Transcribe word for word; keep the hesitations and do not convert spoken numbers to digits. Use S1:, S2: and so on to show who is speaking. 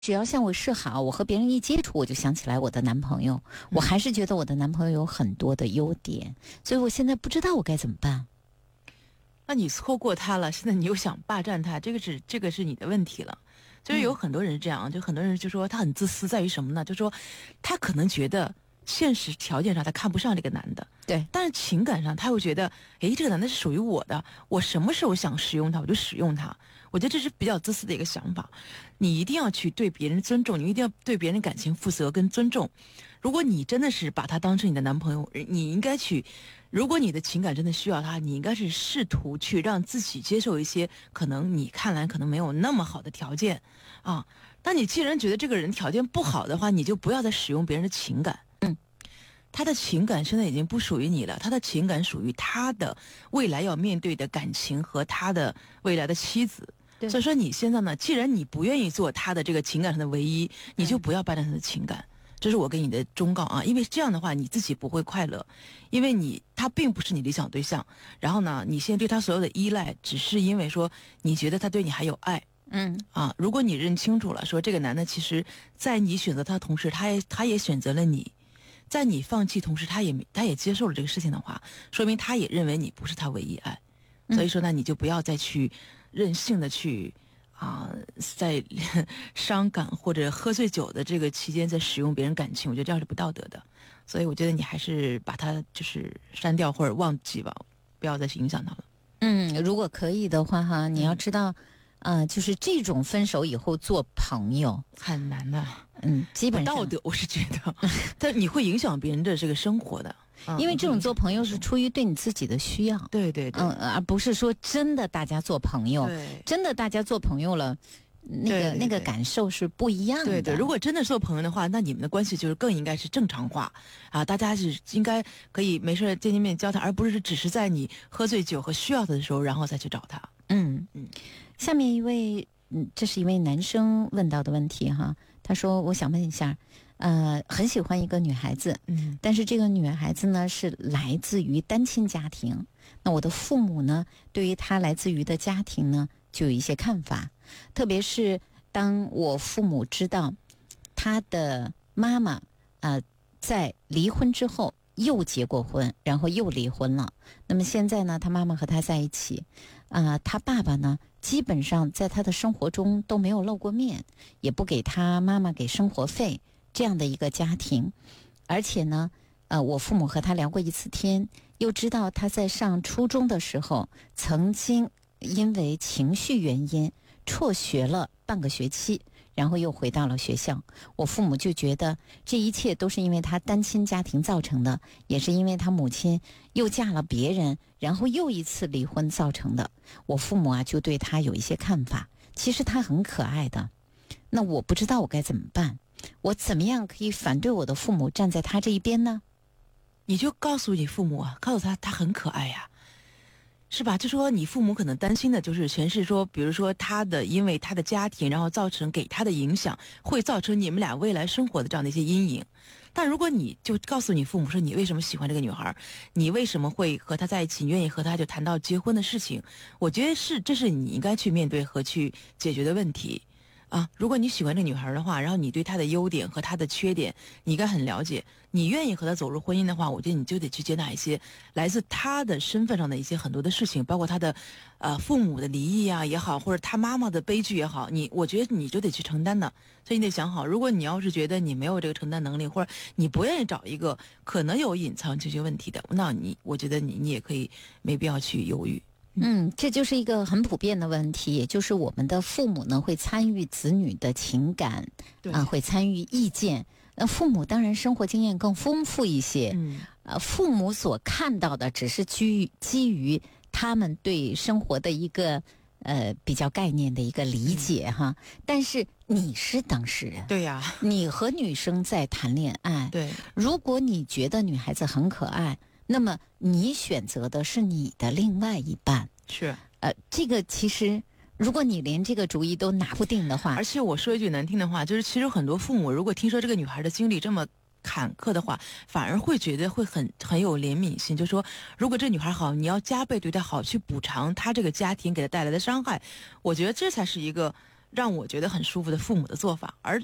S1: 只要向我示好，我和别人一接触，我就想起来我的男朋友，我还是觉得我的男朋友有很多的优点，所以我现在不知道我该怎么办。
S2: 那你错过他了，现在你又想霸占他，这个是这个是你的问题了。就是有很多人是这样，嗯、就很多人就说他很自私，在于什么呢？就说他可能觉得现实条件上他看不上这个男的，
S1: 对，
S2: 但是情感上他又觉得，诶，这个男的是属于我的，我什么时候想使用他，我就使用他。我觉得这是比较自私的一个想法。你一定要去对别人尊重，你一定要对别人感情负责跟尊重。如果你真的是把他当成你的男朋友，你应该去，如果你的情感真的需要他，你应该是试图去让自己接受一些可能你看来可能没有那么好的条件啊。但你既然觉得这个人条件不好的话，你就不要再使用别人的情感。嗯，他的情感现在已经不属于你了，他的情感属于他的未来要面对的感情和他的未来的妻子。所以说你现在呢，既然你不愿意做他的这个情感上的唯一，你就不要霸占他的情感。这是我给你的忠告啊，因为这样的话你自己不会快乐，因为你他并不是你理想对象。然后呢，你现在对他所有的依赖，只是因为说你觉得他对你还有爱。
S1: 嗯
S2: 啊，如果你认清楚了，说这个男的其实在你选择他的同时，他也他也选择了你，在你放弃同时，他也他也接受了这个事情的话，说明他也认为你不是他唯一爱。所以说呢，你就不要再去任性的去啊、呃，在伤感或者喝醉酒的这个期间在使用别人感情，我觉得这样是不道德的。所以我觉得你还是把他就是删掉或者忘记吧，不要再去影响他了。
S1: 嗯，如果可以的话哈，你要知道，
S2: 嗯、
S1: 呃，就是这种分手以后做朋友
S2: 很难的。
S1: 嗯，基本上
S2: 不道德，我是觉得，但你会影响别人的这个生活的。
S1: 因为这种做朋友是出于对你自己的需要，
S2: 对对对，
S1: 嗯，而不是说真的大家做朋友，真的大家做朋友了，那个
S2: 对对对
S1: 那个感受是不一样的。
S2: 对对，如果真的做朋友的话，那你们的关系就是更应该是正常化啊，大家是应该可以没事见见面交谈，而不是只是在你喝醉酒和需要他的时候，然后再去找他。
S1: 嗯嗯，下面一位，嗯，这是一位男生问到的问题哈，他说：“我想问一下。”呃，很喜欢一个女孩子，嗯，但是这个女孩子呢是来自于单亲家庭。那我的父母呢，对于她来自于的家庭呢，就有一些看法。特别是当我父母知道她的妈妈呃在离婚之后又结过婚，然后又离婚了。那么现在呢，她妈妈和她在一起，啊、呃，她爸爸呢，基本上在她的生活中都没有露过面，也不给她妈妈给生活费。这样的一个家庭，而且呢，呃，我父母和他聊过一次天，又知道他在上初中的时候，曾经因为情绪原因辍学了半个学期，然后又回到了学校。我父母就觉得这一切都是因为他单亲家庭造成的，也是因为他母亲又嫁了别人，然后又一次离婚造成的。我父母啊，就对他有一些看法。其实他很可爱的，那我不知道我该怎么办。我怎么样可以反对我的父母站在他这一边呢？
S2: 你就告诉你父母啊，告诉他他很可爱呀、啊，是吧？就说你父母可能担心的就是全是说，比如说他的因为他的家庭，然后造成给他的影响，会造成你们俩未来生活的这样的一些阴影。但如果你就告诉你父母说你为什么喜欢这个女孩，你为什么会和她在一起，你愿意和她就谈到结婚的事情，我觉得是这是你应该去面对和去解决的问题。啊，如果你喜欢这女孩的话，然后你对她的优点和她的缺点你应该很了解，你愿意和她走入婚姻的话，我觉得你就得去接纳一些来自她的身份上的一些很多的事情，包括她的呃父母的离异啊也好，或者她妈妈的悲剧也好，你我觉得你就得去承担的。所以你得想好，如果你要是觉得你没有这个承担能力，或者你不愿意找一个可能有隐藏解决问题的，那你我觉得你你也可以没必要去犹豫。
S1: 嗯，这就是一个很普遍的问题，也就是我们的父母呢会参与子女的情感，啊、呃，会参与意见。呃，父母当然生活经验更丰富一些，嗯，呃，父母所看到的只是基于基于他们对生活的一个呃比较概念的一个理解、嗯、哈。但是你是当事人，
S2: 对呀、啊，
S1: 你和女生在谈恋爱，
S2: 对，
S1: 如果你觉得女孩子很可爱。那么你选择的是你的另外一半，
S2: 是
S1: 呃，这个其实如果你连这个主意都拿不定的话，
S2: 而且我说一句难听的话，就是其实很多父母如果听说这个女孩的经历这么坎坷的话，反而会觉得会很很有怜悯心，就说如果这女孩好，你要加倍对她好，去补偿她这个家庭给她带来的伤害。我觉得这才是一个让我觉得很舒服的父母的做法，而